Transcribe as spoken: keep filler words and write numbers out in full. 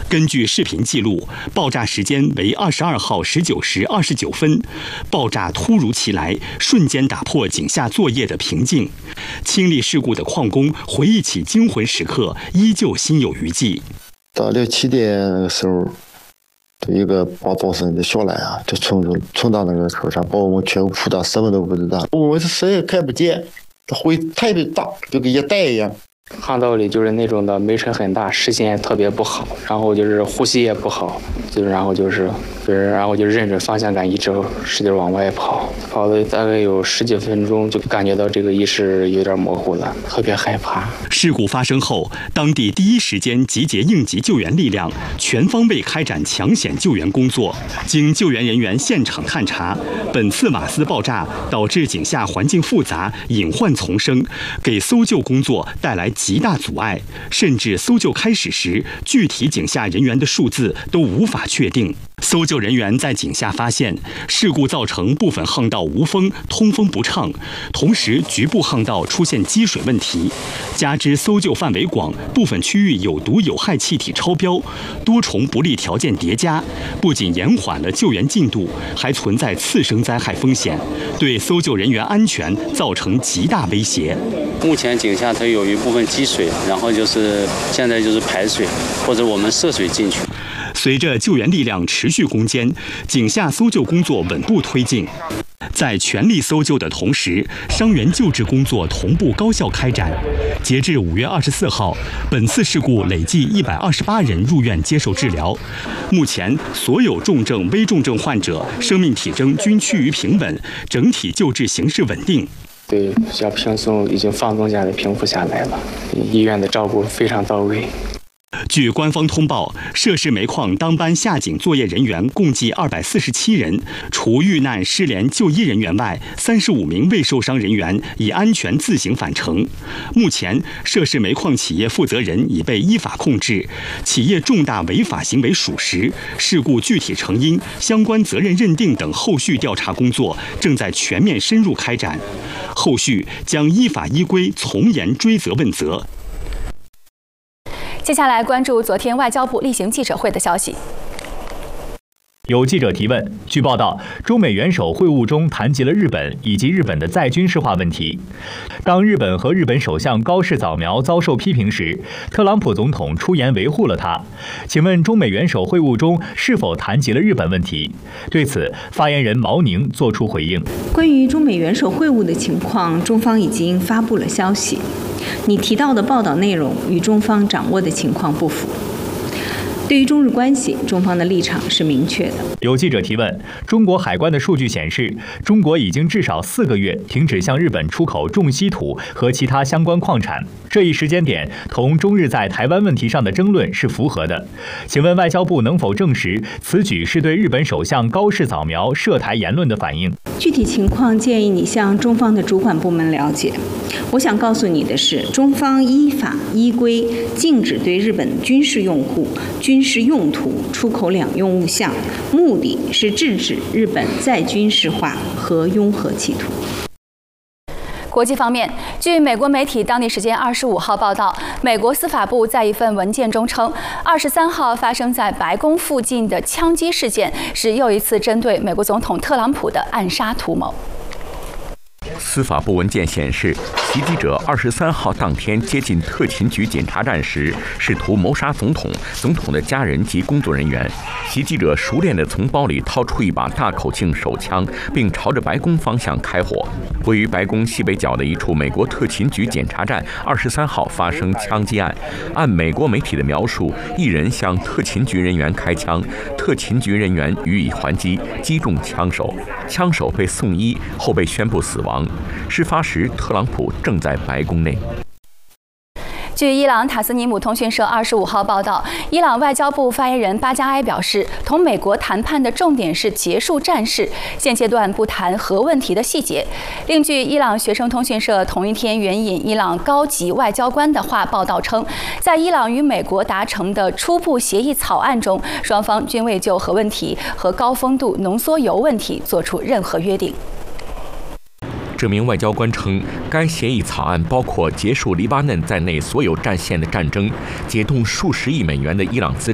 根据视频记录，爆炸时间为二十二号十九时二十九分，爆炸突如其来，瞬间打破井下作业的平静。亲历事故的矿工回忆起惊魂时刻，依旧心有余悸。 到六七点的时候，有一个爆炸声就下来啊，就冲着冲到那个车上，把我们全部扑倒，什么都不知道。我是谁也看不见，灰特别大，就跟一袋一样。 巷道里就是那种的煤尘很大，视线也特别不好，然后就是呼吸也不好，就是然后就是就是然后就认准方向感，一直使劲往外跑，跑了大概有十几分钟，就感觉到这个意识有点模糊了，特别害怕。 事故发生后，当地第一时间集结应急救援力量，全方位开展抢险救援工作。经救援人员现场探查，本次瓦斯爆炸导致井下环境复杂，隐患丛生，给搜救工作带来极大阻碍，甚至搜救开始时，具体井下人员的数字都无法确定。搜救人员在井下发现，事故造成部分巷道无风，通风不畅，同时局部巷道出现积水问题，加之搜救范围广，部分区域有毒有害气体超标，多重不利条件叠加，不仅延缓了救援进度，还存在次生灾害风险，对搜救人员安全造成极大威胁。 目前井下它有一部分积水，然后就是现在就是排水或者我们涉水进去。 随着救援力量持续攻坚，井下搜救工作稳步推进。在全力搜救的同时，伤员救治工作同步高效开展。截至五月二十四号，本次事故累计一百二十八人入院接受治疗。目前，所有重症、危重症患者生命体征均趋于平稳，整体救治形势稳定。 对，比较轻松，已经放松下来，平复下来了。医院的照顾非常到位。 据官方通报，涉事煤矿当班下井作业人员共计二百四十七人，除遇难失联就医人员外，三十五名未受伤人员已安全自行返程。目前，涉事煤矿企业负责人已被依法控制，企业重大违法行为属实，事故具体成因、相关责任认定等后续调查工作正在全面深入开展，后续将依法依规从严追责问责。 接下来关注昨天外交部例行记者会的消息。 有记者提问，据报道，中美元首会晤中谈及了日本以及日本的再军事化问题。当日本和日本首相高市早苗遭受批评时，特朗普总统出言维护了他。请问中美元首会晤中是否谈及了日本问题？对此，发言人毛宁作出回应。 关于中美元首会晤的情况，中方已经发布了消息。你提到的报道内容与中方掌握的情况不符。对于中日关系，中方的立场是明确的。 有记者提问，中国海关的数据显示，中国已经至少四个月停止向日本出口重稀土和其他相关矿产，这一时间点同中日在台湾问题上的争论是符合的。请问外交部能否证实此举是对日本首相高市早苗涉台言论的反应？ 具体情况建议你向中方的主管部门了解。我想告诉你的是，中方依法依规禁止对日本军事用户、军事用途出口两用物项，目的是制止日本再军事化和拥核企图。 国际方面，据美国媒体当地时间二十五号报道，美国司法部在一份文件中称，二十三号发生在白宫附近的枪击事件是又一次针对美国总统特朗普的暗杀图谋。 司法部文件显示，袭击者二十三号当天接近特勤局检查站时，试图谋杀总统、总统的家人及工作人员。袭击者熟练地从包里掏出一把大口径手枪，并朝着白宫方向开火。位于白宫西北角的一处美国特勤局检查站，二十三号发生枪击案。按美国媒体的描述，一人向特勤局人员开枪，特勤局人员予以还击，击中枪手，枪手被送医后被宣布死亡。事发时，特朗普正在白宫内。 据伊朗塔斯尼姆通讯社二十五号报道，伊朗外交部发言人巴加埃表示，同美国谈判的重点是结束战事，现阶段不谈核问题的细节。另据伊朗学生通讯社同一天援引伊朗高级外交官的话报道称，在伊朗与美国达成的初步协议草案中，双方均未就核问题和高丰度浓缩铀问题作出任何约定。 这名外交官称，该协议草案包括结束黎巴嫩在内所有战线的战争，解冻数十亿美元的伊朗资